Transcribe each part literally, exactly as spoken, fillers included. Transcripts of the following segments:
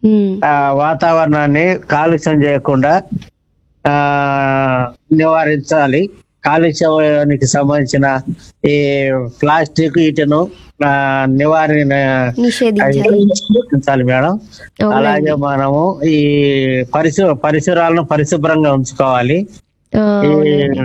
హ్మ్. ఆ వాతావరణాన్ని కాలుష్యం చేయకుండా ఆ నివారించాలి. కాలుష్యానికి సంబంధించిన ఈ ప్లాస్టిక్ వీటిను ఆ, నివారణ నిషేధించాలి. నివారించాలి మేడం. అలాగే అవునండి. మనము ఈ పరిసర పరిసరాలను పరిశుభ్రంగా ఉంచుకోవాలి. ఆ! ఈ అవునండి.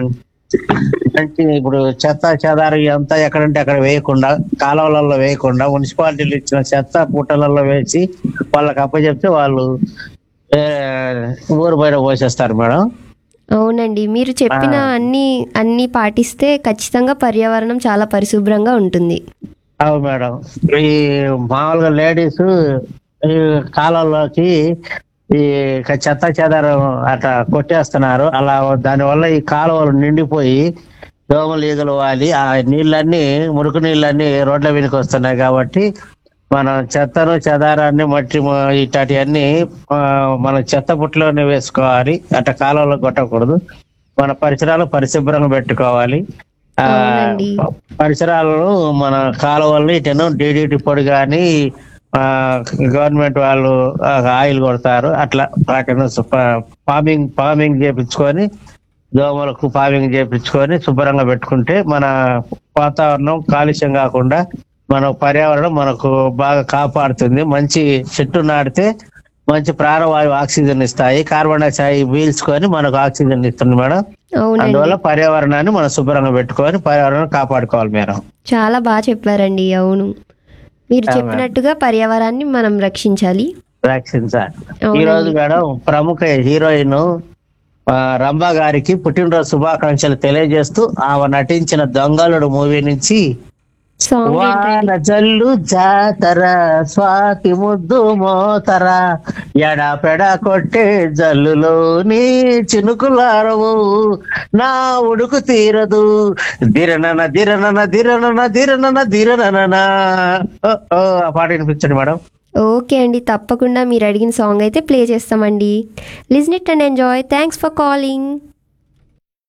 మంచి ఇప్పుడు చెత్త చెదారం అంతా ఎక్కడంటే అక్కడ వేయకుండా, కాలువలలో వేయకుండా మున్సిపాలిటీలు ఇచ్చిన చెత్త పుట్టలలో వేసి వాళ్ళకి అప్పచెప్తే వాళ్ళు ఏ, ఊరు బయట పోసేస్తారు మేడం. అవునండి. మీరు ఆ, చెప్పిన అన్నీ అన్నీ పాటిస్తే ఖచ్చితంగా పర్యావరణం చాలా పరిశుభ్రంగా ఉంటుంది. అవును మేడం. ఈ మామూలుగా లేడీస్ ఈ కాలంలోకి ఈ చెత్త చెదారం అట్లా కొట్టేస్తున్నారు. అలా దానివల్ల ఈ కాలువలు నిండిపోయి దోమలు ఈగలు వాలి ఆ నీళ్ళన్నీ మురికి నీళ్ళన్నీ రోడ్ల మీదకి వస్తున్నాయి కాబట్టి మనం చెత్తను చెదారాన్ని మట్టి మ- ఇట్లాంటివన్నీ ఆ, మన చెత్త బుట్టలోనే వేసుకోవాలి. అట్లా కాలువలో కొట్టకూడదు. మన పరిసరాలు పరిశుభ్రంగా పెట్టుకోవాలి. ఆ అవునండి. పరిసరాలను మన కాలువల్ని ఇటను డీడీటీ పొడి కానీ ఆ గవర్నమెంట్ వాళ్ళు ఆ, ఆయిల్ కొడతారు. అట్లా వాటిని ఫార్మింగ్ ఫార్మింగ్ చేపించుకొని దోమలకు ఫార్మింగ్ చేపించుకొని శుభ్రంగా పెట్టుకుంటే మన వాతావరణం కాలుష్యం కాకుండా మన పర్యావరణం మనకు బాగా కాపాడుతుంది. మంచి చెట్టు నాటితే మంచి ప్రాణవాయువు ఆక్సిజన్ ఇస్తాయి. కార్బన్ డైఆక్సైడ్ పీల్చుకొని మనకు ఆక్సిజన్ ఇస్తుంది మేడం. అవునండి. అందువల్ల పర్యావరణాన్ని మనం శుభ్రంగా పెట్టుకొని పర్యావరణం కాపాడుకోవాలి మేడం. చాలా బా చెప్పారండి. అవును. మీరు ఆ మేడం. చెప్పినట్టుగా పర్యావరణాన్ని మనం రక్షించాలి. రక్షించాలి. ఈ రోజు అవునండి. మేడం ప్రముఖ హీరోయిన్ ఆ, రంభ గారికి పుట్టినరోజు శుభాకాంక్షలు తెలియజేస్తూ ఆమె నటించిన దొంగలుడు మూవీ నుంచి సాంగ్ ఏంటండి? వాన జల్లు జాతర స్వాతి ముద్దు మోతర ఎడపెడ కొట్టే జల్లులోని చినుకులారవు నా ఉడుకు తీరదు దిరనన దిరనన దిరనన దిరనన దిరనన. ఓ, ఓ, ఆ పాట వినిపించండి మేడం. ఓకే అండి. తప్పకుండా మీరు అడిగిన సాంగ్ అయితే ప్లే చేస్తామండి. Listen it and enjoy. Thanks for calling.